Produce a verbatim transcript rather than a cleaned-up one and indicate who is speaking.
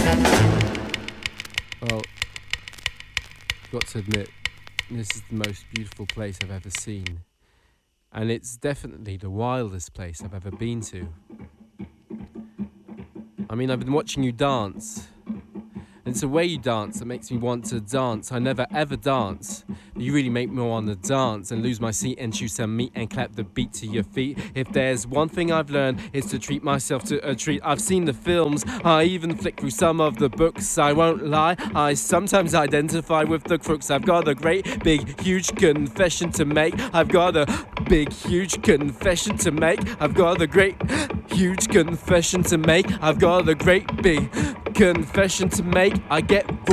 Speaker 1: Well, got to admit, this is the most beautiful place I've ever seen. And it's definitely the wildest place I've ever been to. I mean, I've been watching you dance. And it's the way you dance that makes me want to dance. I never ever dance. But you really make me want to dance and lose my seat and choose some meat and clap the beat to your feet. If there's one thing I've learned, it's to treat myself to a treat. I've seen the films, I even flick through some of the books. I won't lie, I sometimes identify with the crooks. I've got a great big huge confession to make. I've got a big huge confession to make. I've got a great huge confession to make. I've got a great big confession to make. I get